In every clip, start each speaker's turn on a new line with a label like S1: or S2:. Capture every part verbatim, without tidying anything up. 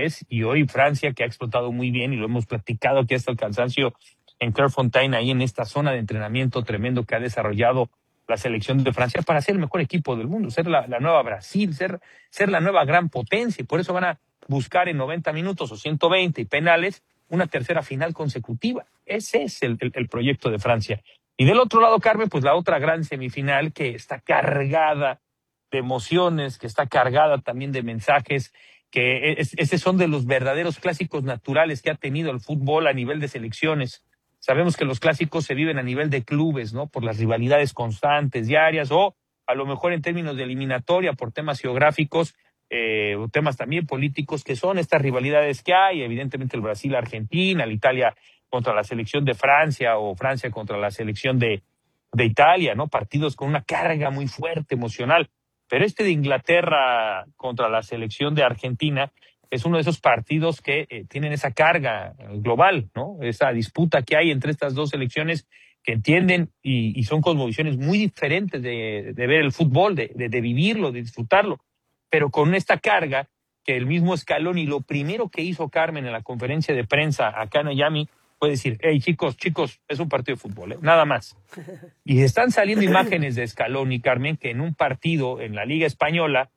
S1: nacionales, y hoy Francia, que ha explotado muy bien, y lo hemos platicado aquí hasta el cansancio en Clairefontaine, ahí en esta zona de entrenamiento tremendo que ha desarrollado la selección de Francia para ser el mejor equipo del mundo, ser la, la nueva Brasil, ser, ser la nueva gran potencia, y por eso van a buscar en noventa minutos o ciento veinte y penales una tercera final consecutiva. Ese es el, el, el proyecto de Francia. Y del otro lado, Carmen, pues la otra gran semifinal que está cargada de emociones, que está cargada también de mensajes, que es, esos son de los verdaderos clásicos naturales que ha tenido el fútbol a nivel de selecciones. Sabemos que los clásicos se viven a nivel de clubes, ¿no? Por las rivalidades constantes, diarias, o a lo mejor en términos de eliminatoria, por temas geográficos, eh, o temas también políticos, que son estas rivalidades que hay, evidentemente el Brasil-Argentina, el Italia contra la selección de Francia, o Francia contra la selección de, de Italia, ¿no? Partidos con una carga muy fuerte, emocional. Pero este de Inglaterra contra la selección de Argentina es uno de esos partidos que eh, tienen esa carga global, ¿no? Esa disputa que hay entre estas dos selecciones que entienden y, y son cosmovisiones muy diferentes de, de ver el fútbol, de, de, de vivirlo, de disfrutarlo, pero con esta carga que el mismo Scaloni, lo primero que hizo Carmen en la conferencia de prensa acá en Miami fue decir: hey, chicos, chicos, es un partido de fútbol, ¿eh? Nada más. Y están saliendo imágenes de Scaloni, Carmen, que en un partido en la Liga Española,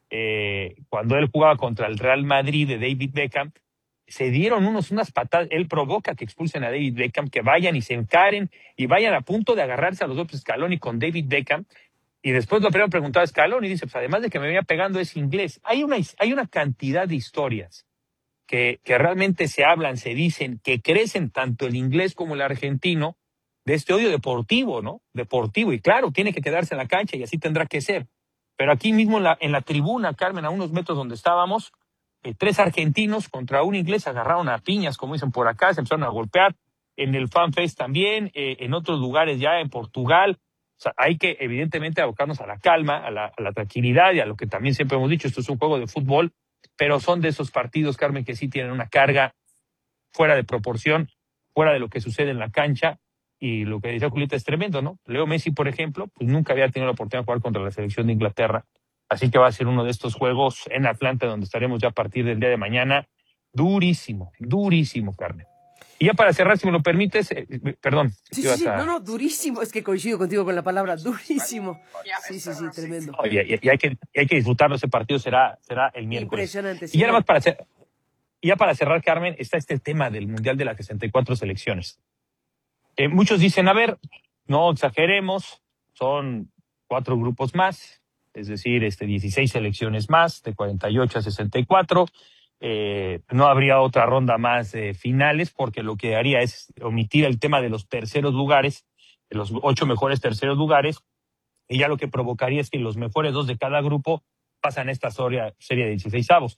S1: eh, cuando él jugaba contra el Real Madrid de David Beckham, se dieron unos, unas patadas. Él provoca que expulsen a David Beckham, que vayan y se encaren y vayan a punto de agarrarse a los dos, Scaloni con David Beckham. Y después lo primero preguntaba a Scaloni y dice: pues además de que me venía pegando es inglés. Hay una, hay una cantidad de historias que, que realmente se hablan, se dicen, que crecen tanto el inglés como el argentino, de este odio deportivo, ¿no? Deportivo. Y claro, tiene que quedarse en la cancha y así tendrá que ser. Pero aquí mismo en la, en la tribuna, Carmen, a unos metros donde estábamos, eh, tres argentinos contra un inglés agarraron a piñas, como dicen por acá, se empezaron a golpear. En el FanFest también, eh, en otros lugares ya, en Portugal. O sea, hay que evidentemente abocarnos a la calma, a la, a la tranquilidad y a lo que también siempre hemos dicho: esto es un juego de fútbol, pero son de esos partidos, Carmen, que sí tienen una carga fuera de proporción, fuera de lo que sucede en la cancha. Y lo que decía Julieta es tremendo, ¿no? Leo Messi, por ejemplo, pues nunca había tenido la oportunidad de jugar contra la selección de Inglaterra. Así que va a ser uno de estos juegos en Atlanta, donde estaremos ya a partir del día de mañana. Durísimo, durísimo, Carmen. Y ya para cerrar, si me lo permites, eh, perdón.
S2: Sí, sí, sí, a... no, no, durísimo. Es que coincido contigo con la palabra durísimo. Sí, sí, sí, tremendo.
S1: Oye, y, y hay que, y hay que disfrutarlo. Ese partido será, será el miércoles.
S2: Impresionante.
S1: Sí, y ya nada más para hacer, y ya para cerrar, Carmen, está este tema del Mundial de las sesenta y cuatro selecciones. Eh, muchos dicen: a ver, no exageremos, son cuatro grupos más, es decir, este dieciséis selecciones más, de cuarenta y ocho a sesenta y cuatro. Eh, no habría otra ronda más de finales, porque lo que haría es omitir el tema de los terceros lugares, de los ocho mejores terceros lugares, y ya lo que provocaría es que los mejores dos de cada grupo pasan esta serie de dieciséis avos.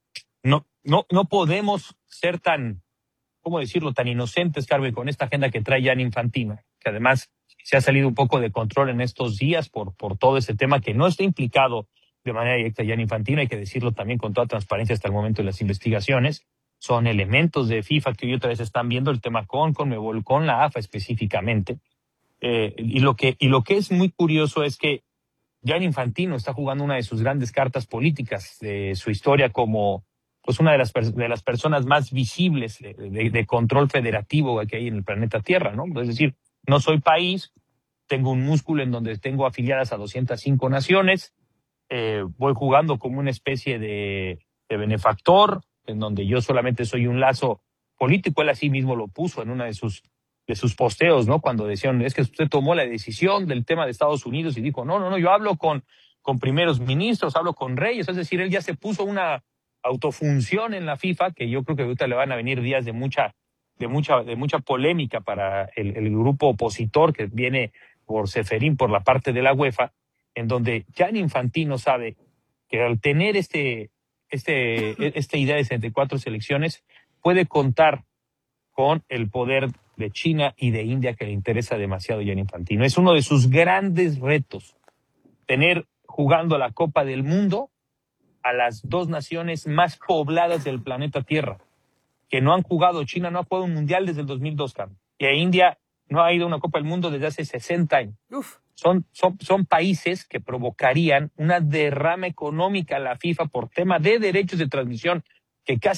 S1: No, no, no podemos ser tan, ¿cómo decirlo?, tan inocentes, Carmen, con esta agenda que trae Gianni Infantino, que además se ha salido un poco de control en estos días por, por todo ese tema, que no está implicado de manera directa Gianni Infantino, hay que decirlo también con toda transparencia hasta el momento de las investigaciones. Son elementos de FIFA que hoy otra vez están viendo el tema con Conmebol, con la A F A específicamente. Eh, y, lo que, y lo que es muy curioso es que Gianni Infantino está jugando una de sus grandes cartas políticas de su historia como pues una de las, de las personas más visibles de, de, de control federativo que hay en el planeta Tierra, ¿no? Es decir, no soy país, tengo un músculo en donde tengo afiliadas a doscientas cinco naciones, eh, voy jugando como una especie de, de benefactor, en donde yo solamente soy un lazo político. Él así mismo lo puso en una de sus, de sus posteos, ¿no? Cuando decían: es que usted tomó la decisión del tema de Estados Unidos, y dijo: no, no, no, yo hablo con, con primeros ministros, hablo con reyes. Es decir, él ya se puso una autofunción en la FIFA, que yo creo que ahorita le van a venir días de mucha, de mucha, de mucha polémica para el, el grupo opositor que viene por Ceferín, por la parte de la UEFA, en donde Gianni Infantino sabe que al tener este, este, esta idea de sesenta y cuatro selecciones, puede contar con el poder de China y de India, que le interesa demasiado a Gianni Infantino. Es uno de sus grandes retos, tener jugando la Copa del Mundo a las dos naciones más pobladas del planeta Tierra, que no han jugado. China no ha jugado un mundial desde el dos mil dos, Carmen, y a India no ha ido a una Copa del Mundo desde hace sesenta años. Uf. Son, son, son países que provocarían una derrama económica a la FIFA por tema de derechos de transmisión, que casi